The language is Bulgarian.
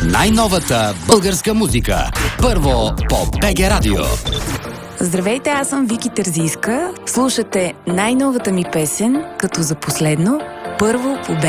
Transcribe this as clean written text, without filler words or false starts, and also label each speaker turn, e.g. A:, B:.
A: Най-новата българска музика. Първо по БГ Радио.
B: Здравейте, аз съм Вики Терзийска. Слушате най-новата ми песен, като за последно, първо по БГ